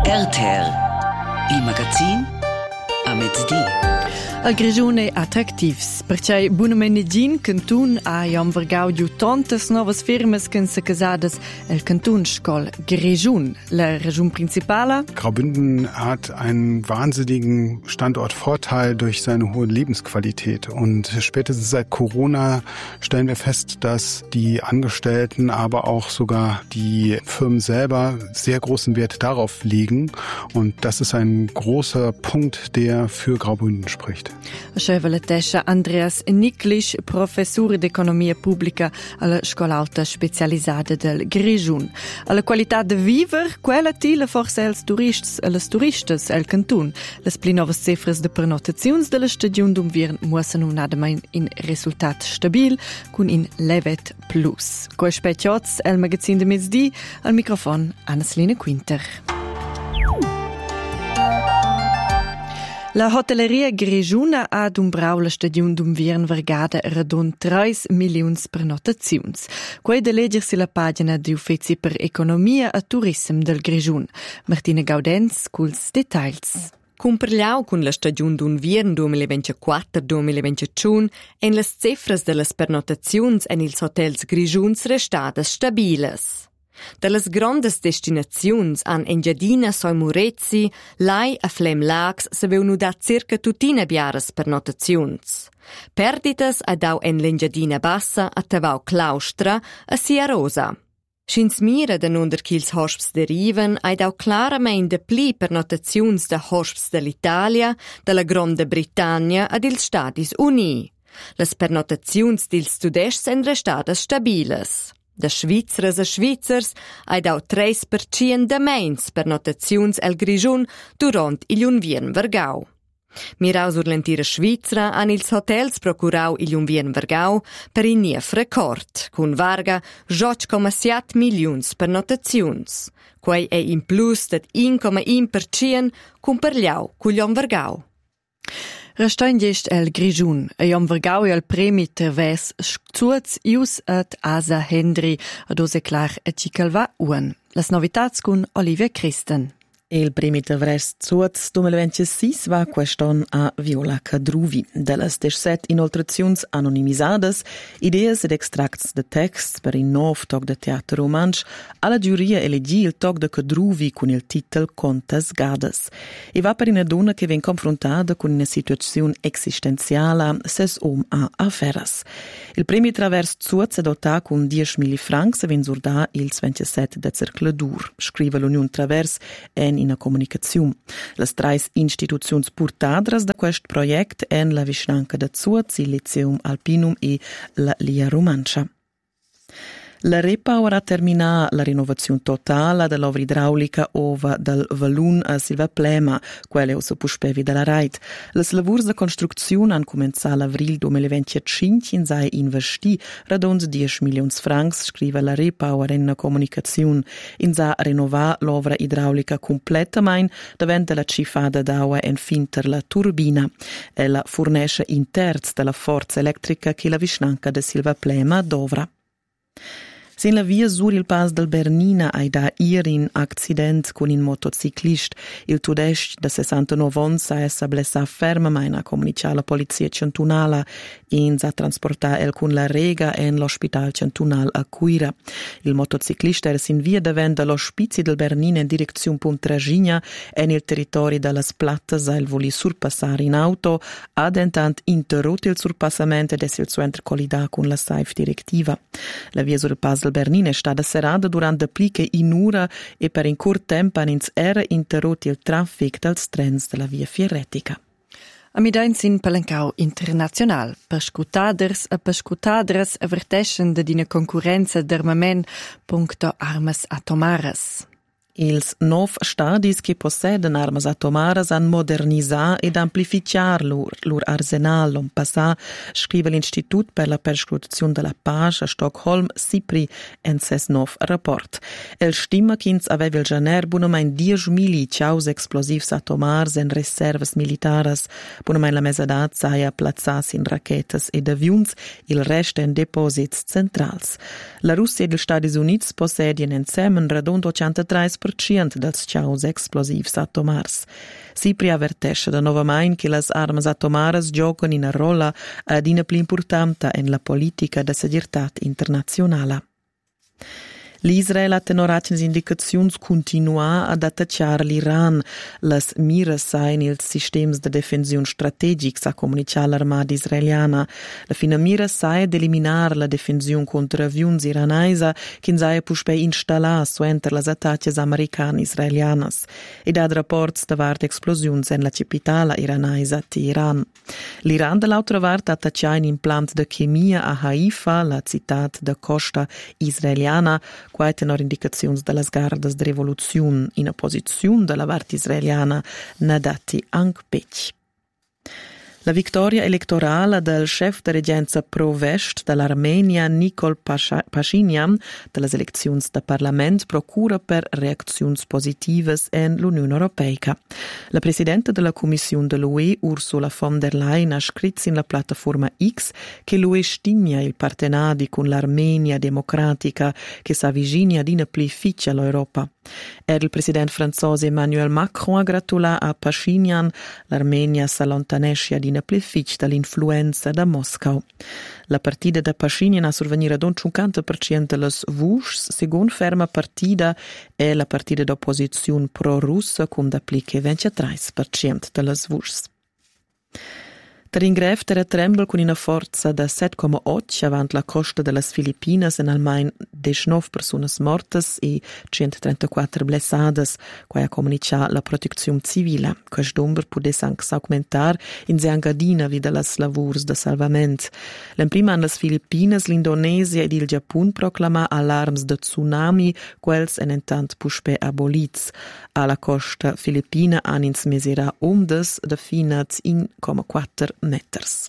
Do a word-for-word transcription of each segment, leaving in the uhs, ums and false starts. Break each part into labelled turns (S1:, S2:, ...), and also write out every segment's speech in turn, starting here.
S1: R T R, il magazin a mezzodì.
S2: Al Grischun è attractivs, perché Bunamanegin cantun ha Vergau giù tantas novas firmas che se casadas el Cantun Schol Grischun, la Region Principale.
S3: Graubünden hat einen wahnsinnigen Standortvorteil durch seine hohe Lebensqualität. Und spätestens seit Corona stellen wir fest, dass die Angestellten, aber auch sogar die Firmen selber sehr großen Wert darauf legen. Und das ist ein großer Punkt, der für Graubünden spricht.
S2: Schövel Tescha Andreas Niklisch, Professore d'Economia Pubblica alla Scola Alta Specializzata del Grischun. Alla qualità de viver, quella tila forse els turists e les turistas el Cantun. Les pli novas cifras de prenotaziuns de la stagiun d'umviern muossen unadamain in resultat stabil cun in Levet Plus. Coi specchiots el magazin de mezzdi, al microfon Anna-Selina Quinter. La hotelleria grischuna ha dumbrau la stagiun d'umviern vargada radun tre miliuns prenotaziuns. Quei de leggersi la pagina di Uffizi per Economia e Tourism del Grischun. Martina Gaudenz culs details.
S4: Cumperliau cun la stagiun d'unviern duemilaventiquattro duemilaventicinque en las cifras de las pernotaziuns en ils hotels grischuns restadas stabiles. De las grandes destinaziuns an Engiadina, Soimurezzi, Lai e Flemlags se veu nu dat circa tutina biaras pernotaziuns. Perditas ad au en l'Engiadina Bassa a Tavau Claustra a Sia Rosa. Schins mira da nunder ch'ils hosps deriven aid au claramain de pli pernotaziuns de hosps dell'Italia, della Grande Britannia ad ils Stadis Uni. Las pernotaziuns dils studests en restadas stabiles. Da Schweizeres e Schweizers aid au tre per cento de meins pernotaziuns el Grischun durant il unviern vargau. Mirau sur l'entira Schweizera han ils hotels procurau il unviern vargau per in nief record, cun varga zotto virgola sette miliuns pernotaziuns. Quei è in plus dat uno virgola uno per cento cumperliau cuglion vargau.
S2: Restain gest el Grischun, e jom vergau el premi terves zuz ius et Asa Hendry, ad ose clar et cicalva uan. Las novitats cun Olivia Christen.
S5: Il premi Tavres Zuaz duemilaventisei va queston a Viola Cadruvi. Dallas dezesette inoltraziuns anonimisadas, ideas ed extracts de texts per il nov toc de teatro romansch, alla giuria elegì il toc de Cadruvi con il titel Contas Gadas. E va per una donna che ven confrontata con una situazione existenziale ses om a aferras. Il premi Travers Zuaz è dotà con dieci mila francs e ven surda il ventisette de cercladur. Scrive l'Union Travers en in a comunicazione. Las trais instituziuns purtadras da quest project en la Vischnanca de Zuaz, il Liceum Alpinum e la Lia Romancia. La Repower ha terminato la rinnovazione totale dell'opera idraulica ova dal Valun a Silva Plema, quelle ossa puspevi della Reit. Le lavori di costruzione hanno cominciato all'avril duemilaventicinque in sei investi radons dieci milioni francs, scrive la Repower in una comunicazione. In sei rinnovare l'opera idraulica completamente davanti la cifada d'acqua en finter la turbina. Ella fornisce in terz della forza elettrica che la Vischnanca de Silva Plema dovra. Sin la via sur il pas del Bernina ai da ir in accident con un motociclist. Il tudesc de sessantanove ans sa essa blessa ferma ma in a comunicare la polizia centunala in sa transporta el con la rega en l'hospital centunal a Cuira. Il motociclista era sin via davant dall'ospizi del Bernina in direzione Pontragigna en il territorio della Splattas il voli surpassare in auto ad intant interrotto il surpassamento ed il suo intercollida con la safe direttiva. La via sur il pas del Bernina è stata serrata durante pli che un'ora e per un curt tempo hanno era interrotto il traffico dels trens della via Fierretica.
S2: A midain sin palencau internazional, per scutaders e per scutadres avverteschen de dina concurenza d'armament puncto armas atomaras.
S5: Ils nov stadis che posseden armas atomaras han modernisà ed amplificar lur, lur arsenal l'on passà, scrive l'Institut per la Perscutazione della Pace a Stockholm, SIPRI, en ses nov rapport. El stima ch'ins aveva il janer bunamein dieci mili ciaus explosivs atomars en reserves militaras, bunamein la mesadat saia plazzas in rachetas ed aviuns, il rest en deposits centrals. La Russia ed il Stati Units possedien insieme radon ottantatré per cento dels ciaus explosivs atomars. Sipri avvertesce da novamain che las armas atomaras giocan in rolla ad ina pli importanta en la politica da seguirtat internazionala. L'Israel ha tenorat le indicazioni continua ad attacciare l'Iran. Las miras sain ils sistems de defensione strategics, ha comunicato l'armata israeliana. La fina mira sai ad eliminar la defensione contro avions iranaisa che sai puspe installare suenter las attacches americane israelianas. Ed ad rapports da vart explosions en la capitala iranaisa Teheran. L'Iran dall'altra vart attaccia un implant de chemia a Haifa, la città da costa israeliana, qua tenor indicazioni delle gardas de rivoluzione in opposizione della parte israeliana nadati anche pec. La vittoria elettorale del chef de regenza pro-Vest dell'Armenia Nikol Pashinyan delle elezioni del Parlamento procura per reazioni positive in l'Unione Europea. La Presidente della Commissione dell'U E, Ursula von der Leyen, ha scritto in la piattaforma X che l'U E stimia il partenariato con l'Armenia democratica che si avvicina ad una più efficace all'Europa. Er il presidente francese Emmanuel Macron ha gratulato a Pashinyan, l'Armenia si allontanesce ad una più efficace dall'influenza da Mosca. La partita da Pashinyan ha survenire ad un cinquanta per cento delle voci, secondo ferma partita è la partita d'opposizione pro-russa con da più che ventitré per cento delle voci. Tringref era tremble con una forza da sette virgola otto avanti la costa delle Filippine in almeno diciannove persone morte e centotrentaquattro blessate, qua ha comunicato la protezione civile. Questo numero potesse anche aumentare in Zangadina via delle lavori di salvamento. L'imprima nelle Filippine, l'Indonesia e il Giappone proclama allarmi di tsunami, quels en intant puspe abolits. Alla costa filippina hanno in misera ondes de fino in uno virgola quattro meters.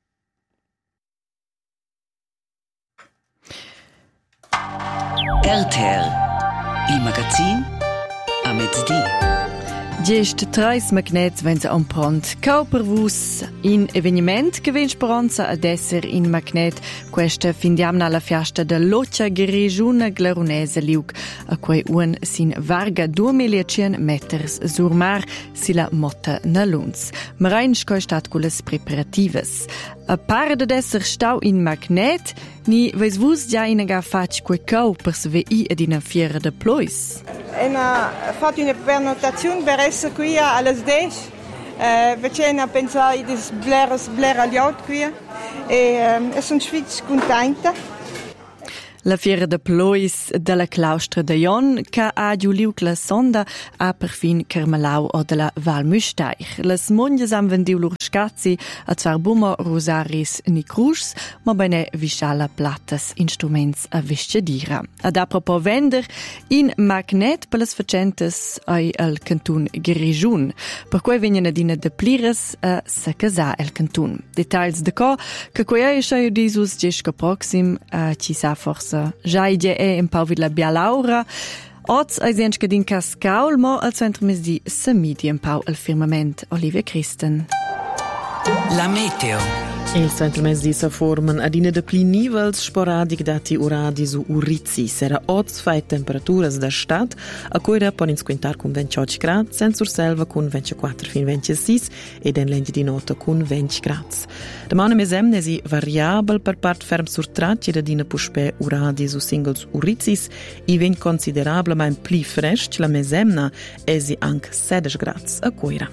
S1: R T L, il magazin a mezzodì.
S2: Gest treis magnets wenn sie ampront. Kaupervus in eveniment gewinn speranza ad esser in magnet. Questa findiamna alla fiasta de Loccia Grigiuna Glarunese liug, a quei un sin varga duemilacien meters sur mar sila motta na luns. Marein stat cules preparatives. A part ad esser stau in magnet, ni veis vus già in aga fac quei cau per sve i ed in a fiera de plois.
S6: En ha fatto una prenotazione per essere qui alle dieci. Uh, Facciamo pensare di sblera agli altri qui e uh, sono molto contenta.
S2: La fiera de plois della claustra de Jon, che ha giuliuc la sonda a perfin Carmelau o della Val Müstaich. Les mondias han vendiu lur scazzi a zwar bumma rosaris ni crus, ma bene visciala plattas instruments a vescedira. Ad apropos vender, in magnet per les facentes ai al cantun Grigiun, per cui vengono adina de plires a sa casa el cantun. Details de co, che quei è scio disus gesca proxim a ci sa forsa già è un po' la Bialaura. Oz ai sensch che din cascaul, ma al centro mes di se midi un po' al firmament Olivia Christen.
S1: La meteo.
S5: Il centro mes di sa forman ad ina de pli nivels sporadic dati uradi su Urizzi. Sera oz fai temperaturas da stat, a coira pon in squintar con ventotto gradi, sensur selva con ventiquattro fin ventisei ed en lendi di nota con venti gradi. Demana mesem nesi variabel per part ferm sur tracci da dina puspe uradi su singles Urizzis i ven considerablemente pli fresh la mesemna esi anche sedici gradi a coira.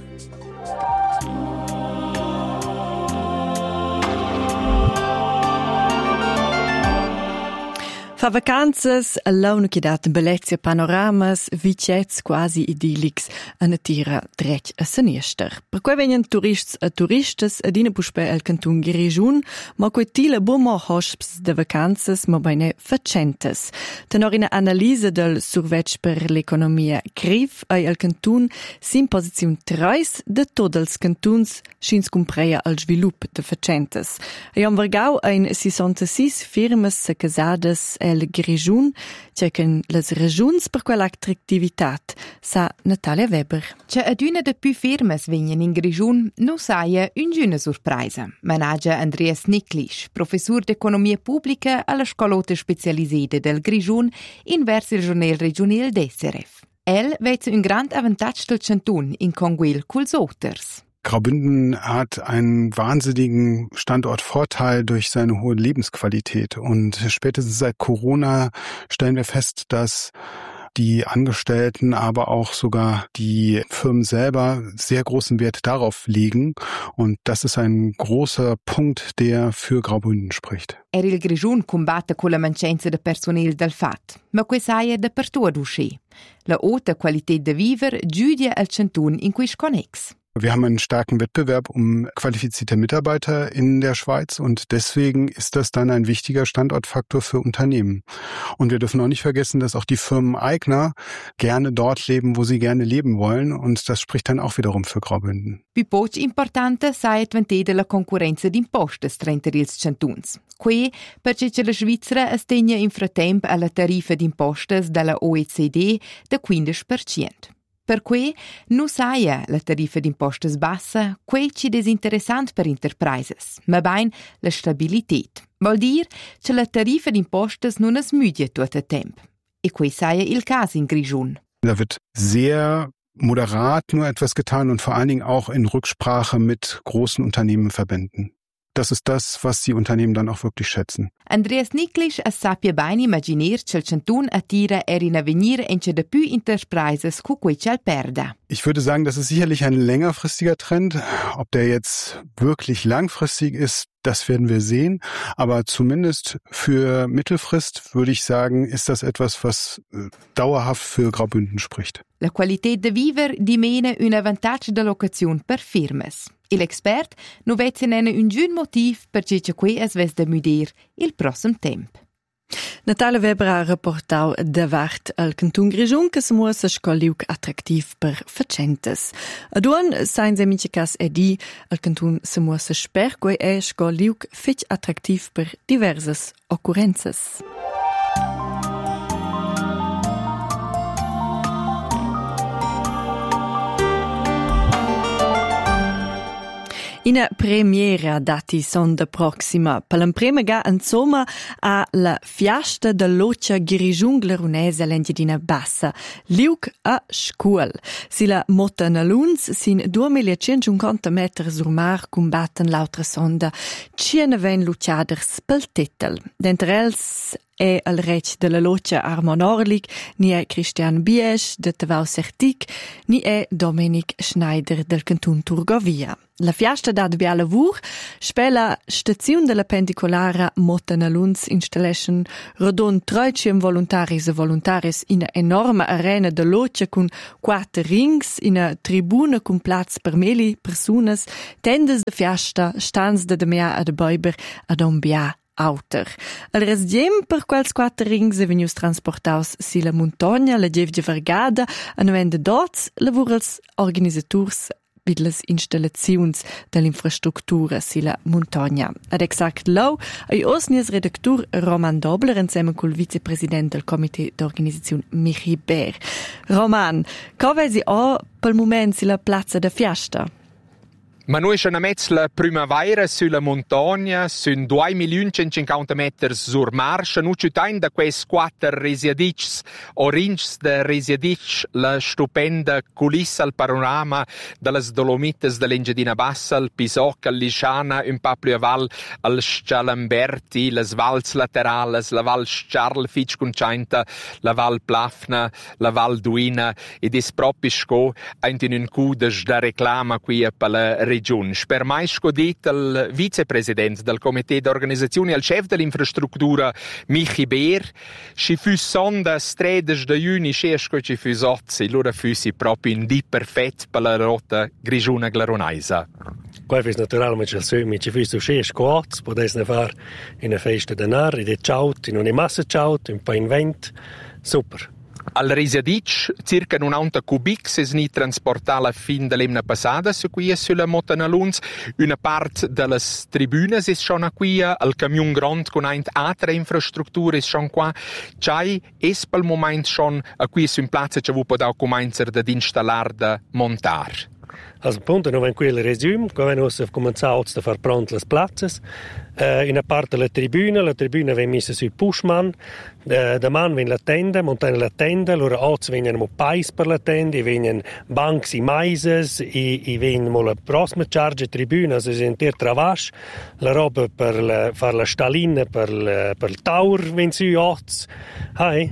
S2: Fa vacanzas, l'auna che dat bellezia panoramas, vicets quasi idyllics, a natira drech a seniester. Per cui vengono turists a turistas ad ina puspe al cantun Grigiun, ma quei tila bumo hosps de vacanzas, ma bene facentes. Tenor ina analisa del survetch per l'economia Criv ai al cantun sin posizione treis de todels cantuns schins compreia al svilup de facentes. E am vargau ein sessantasei firmas se casadas el Grigiun, cercano le ragioni per quell'attrattività, sa Natalia Weber.
S7: C'è ad una de più firme vengono in Grigiun, non saia una sorpresa. Managia Andreas Niklisch, professor d'economia pubblica alla scolota specializzata del Grigiun, in verso il giornale regionale d'S R F. El vede un grand avantage del Cantun in conguil culs Oters.
S3: Graubünden hat einen wahnsinnigen Standortvorteil durch seine hohe Lebensqualität. Und spätestens seit Corona stellen wir fest, dass die Angestellten, aber auch sogar die Firmen selber sehr großen Wert darauf legen. Und das ist ein großer Punkt, der für Graubünden spricht.
S7: Er il Grischun combatte con la mancanza de personal del F A T, ma questa è da per tutto uscì. La alta qualità de viver giudia al Cantun in quis connex.
S3: Wir haben einen starken Wettbewerb um qualifizierte Mitarbeiter in der Schweiz und deswegen ist das dann ein wichtiger Standortfaktor für Unternehmen. Und wir dürfen auch nicht vergessen, dass auch die Firmeneigner gerne dort leben, wo sie gerne leben wollen und das spricht dann auch wiederum für Graubünden.
S7: Più poco importante sai adventare la concorrenza d'impostes tra ils cantuns. Qui, perché la Svizzera astegna in frattempo alla tariffa d'impostes dalla O E C D da quindici per cento. Per cui non saia la tariffa d'impostes bassa, quei ci desinteressant per enterprises, ma bain la stabilität. Vuol dir che la tariffa d'impostes non es müdia tutto il tempo. E quei saia il caso in Grischun.
S3: Da wird sehr moderat nur etwas getan und vor allen Dingen auch in Rücksprache mit großen Unternehmenverbänden. Das ist das, was die Unternehmen dann auch wirklich schätzen.
S7: Andreas Niklisch sappia bene immaginare che il Cantun attira er in avenir ence de più enterprises cu quei c'al perda.
S3: Ich würde sagen, das ist sicherlich ein längerfristiger Trend. Ob der jetzt wirklich langfristig ist, das werden wir sehen. Aber zumindest für Mittelfrist würde ich sagen, ist das etwas, was dauerhaft für Graubünden spricht.
S7: La qualità de viver dimena un avantage de locazione per firmes. L'expert nu vede nene un giun motiv per che qui es ves de mudir il prossimo tempo.
S2: Natalia Weber ha reportau davart al Cantun Grischun che se muossa scoliuc attraktiv per facentes. Aduan, sein se minche cas è di, al Cantun se muossa sper quei è scoliuc fitch attraktiv per diverses occurrenzas. Ina premiera dati son da proxima. Per l'emprema ga insomma a la fiasta de l'Occia Grischun Glarunese l'Engiadina Bassa, liuc a scuol. Si la motta na luns sin duemilacentocinquanta metri sur mar combatten l'autra sonda, ciene ven luciaders pel titel. D'entre els è al rec de la Loccia Armand Orlik, ni è Christian Biesch de Tavau Sertic, ni è Dominic Schneider del Cantun Turgovia. La fiasta dat bia lavur spela staziun de la pendicolara Mottana Lunds Installation rodon treiciem voluntaris e voluntaris in a enorma arena de Loccia con quattro rings in a tribuna con plaz per meli personas tendes de fiasta stans de demea ad Bäuber ad on bia auter. Al resdiem per quels quattro rings e venius transportaus si la montagna, la Gevgia Vergada, a novende dots lavurals organisaturs vid las installaziuns dell'infrastruttura si la montagna. Ad exact lau, ai osnies redaktur Roman Dobler insieme col vicepresident del Comité d'Organisazione Michi Bär. Roman, co vesi o pel moment si la plazza da fiasta?
S8: Ma noi siamo messi la primavera sulla montagna, su due milioni centocinquanta metri sur marcia, non ci tain da questi quattro resiadici, orange da resiadici, la stupenda culissa al panorama delle Dolomites dell'Engiadina Bassa, il Pisocca, il Lisciana, un po' più a val, al Scialamberti, le valls laterali, la val Sciarl Ficconcinta, la val Plafna, la val Duina, ed è proprio sco, in un cudes da reclama qui per la regione. Per mai scodit il vicepresidente del Comité d'Organizzazione e il chef dell'infrastruttura Michi Bär, ci fu sonda tredici di giugno scerco ci fu sozzi, allora fussi proprio in di perfetto per la rotta Grischuna-Glaronaisa.
S9: Qua è naturalmente il sogno, ci fu su scerco otto, potesse fare una festa di denaro, in ciaut, in una massa ciaut, un po' in vento, super.
S8: Al Resiadic, circa novanta cubic se ni transportala fin dell'emna passata su qui sulla Mottana Lunds. Una parte delle tribune è schon qui, al camion grand con ein altre infrastrutture è schon qua. C'hai es pel moment schon a qui su in piazza ci vu podau cominciare ad installare da montar.
S9: Also, appunto, non in quel resume, quando si è cominciato a fare pronte le plazzes, uh, in a parte la tribuna, la tribuna viene messa sui pushman, uh, da man viene la tenda, montano la tenda, allora oggi vengono pais per la tenda, vengono banchi, maises, e vengono la prossima charge tribuna, se si intera travasce, la roba per la, fare la stalina, per, la, per il tower, viene sui oggi, hai,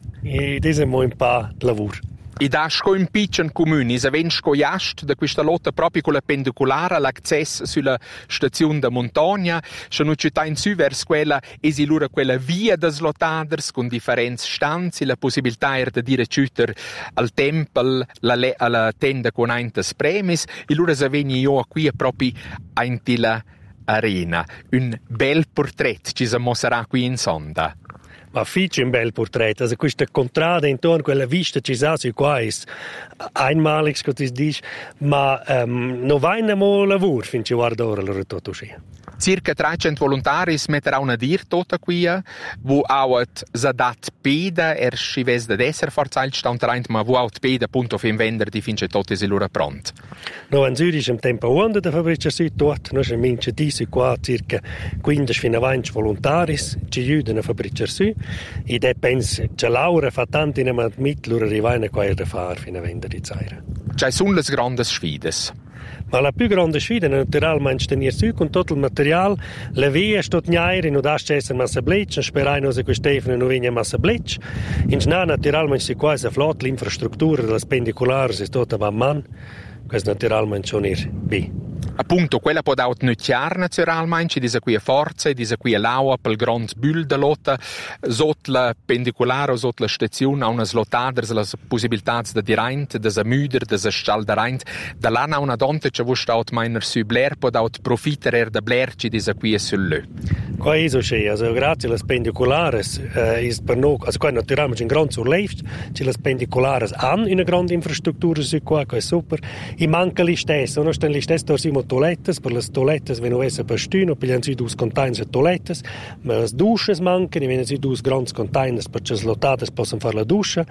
S9: e questo è un po' di lavoro.
S8: I dasco in piccin comuni, se vengo iast da questa lotta proprio con la pendicolare all'accesso sulla stazione da montagna, sono città in su verso quella esilura quella via da slotaders con differenti stanze, la possibilità era di dire ciuter al tempio, la alla tenda con aintes premis, e allora se veni io qui proprio ainti la arena, un bel portrait ci si mostrerà qui in sonda.
S9: Ma fece un bel portretto, also questa contrada intorno, quella vista ci sa su qua è einmalig, come si dice, ma um, non va in mo lavoro fin ci guarda ora allora tutto sì.
S8: Circa trecento volontari metterà una dir tutta qui, wo auch zadat peda er schives de desser forzalt stand rein, ma wo auch peda punto fin vender di finche totte si lura pront.
S9: No in Zürich im tempo onda da fabbrica su dort, no se mince di su qua circa quindici fino a venti volontari ci aiutano a fabbrica su, e de pens che Laura fa tanti ne mit lura arrivare qua da far fino a vendere di zaira.
S8: C'è sono le grandi sfides.
S9: Ma la più grande sfida è naturalmente tenere su con tutto il materiale, le vie sto gnaire, non da essere massa blech, sperai non se quest'efne non viene massa blech. In sna naturalmente si quasi flott l'infrastruttura delle pendicolari si sta va man, questo naturalmente sono ir B.
S8: Appunto, quella può dare non chiaro naturalmente, di qui a forza, di qui a laua per il grande bull da lotta, sotto la pendicolare, sotto la stazione, ha una slotata, la possibilità di dirent, di müder, di scalderent, da là ha una donte che vuole stare meiner su Blair, può dare profittare da Blair, ci di qui a sul lö.
S9: Qua è così, also grazie alle pendicolari, eh, is per noi, also qua naturalmente un grande surlevst, ci le pendicolari hanno una grande infrastruttura su qua, che è super, e manca li stessi, non stanno li stessi, torsiamo toilettes, per le toilettes vengono esse per stüno, pigliano si dus containers e toilettes, ma le dusches mancano, vengono si dus grandi containers per le slotates possono fare la duscia,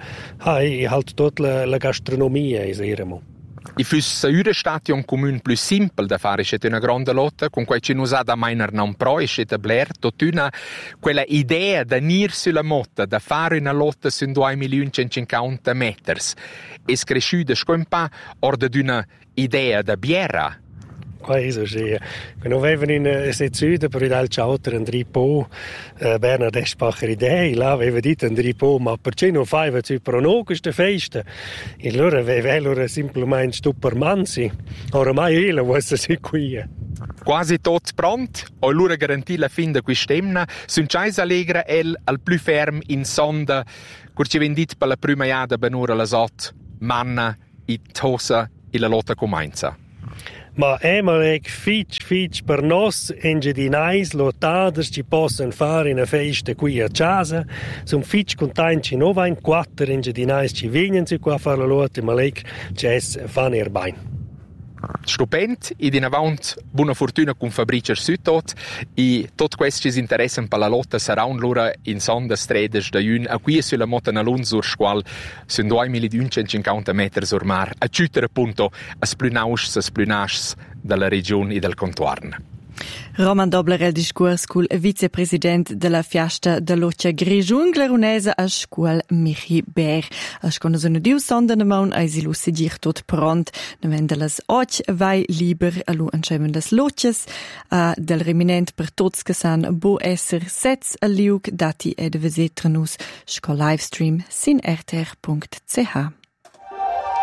S9: e halt tutta la, la gastronomia, is eremo.
S8: I fosse una station comune più simple da fare è una grande lotta, con cui ci non sa da miner non pro, è da Blair, tutta quella idea da nir sulla motta, da fare una lotta su due milioni centocinquanta metri, è cresciuta scompa, orda di una idea da biera.
S9: Qua è così. Quando avevano in sezione per il ciauter un ripo, Bernard Espacher idee, là aveva detto un ripo, ma perché non fai per noi queste feste? E allora aveva allora semplicemente stupper mansi, ormai io vuoi essere qui.
S8: Quasi tutto pronto, e allora garantì la fin di quest'emna, sono Ceisa Allegra el al più ferm in sonda, che ci vendit per la prima iada benura la sot, manna, i tosa e la lotta comincia.
S9: Ma emalek fitch fitch per nos engedinais lotaders ci possono fare una festa qui a casa. Sono fitch contenti no vain quattro engedinais ci vengono qua a fare la lotta, ma lei c'è fan erbain.
S8: Stupend, ed in avanti buona fortuna con Fabrizio Südtot, e tutti questi si interessano per la lotta saranno loro in sonda strade da un a qui sulla motta nalun sur squal sono due milioni centocinquanta metri sur mar, a ciutere appunto a splunausch a splunausch dalla regione e del contorno.
S2: Roman Dobler el discurs cul vicepresident della fiasta de Loccia Grigiun Glarunesa a scuol Michi Ber. A scuola sono diu sonda na maun a si lusse dir tot pront. Na vende las och vai liber a lu anschemen das Loccias a del reminent per tots che san bo esser sets a liug dati ed vesetranus sco livestream sin r t r punct c h.